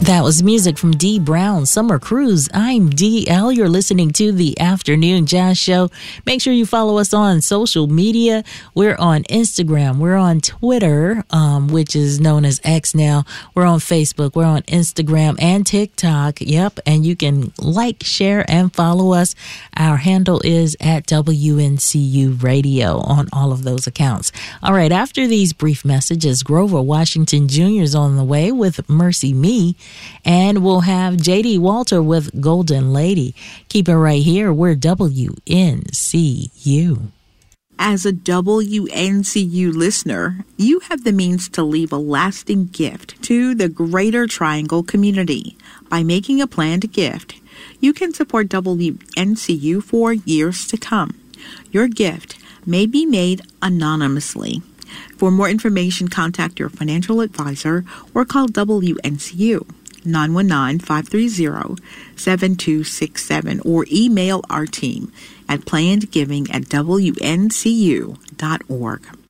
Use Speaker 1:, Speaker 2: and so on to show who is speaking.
Speaker 1: That was music from Dee Brown, Summer Cruise. I'm DL. You're listening to the Afternoon Jazz Show. Make sure you follow us on social media. We're on Instagram. We're on Twitter, which is known as X now. We're on Facebook. We're on Instagram and TikTok. Yep. And you can like, share, and follow us. Our handle is at WNCU Radio on all of those accounts. All right. After these brief messages, Grover Washington Jr. is on the way with Mercy Me. And we'll have J.D. Walter with Golden Lady. Keep it right here. We're WNCU.
Speaker 2: As a WNCU listener, you have the means to leave a lasting gift to the Greater Triangle community. By making a planned gift, you can support WNCU for years to come. Your gift may be made anonymously. For more information, contact your financial advisor or call WNCU 919-530-7267 or email our team at plannedgiving@WNCU.org.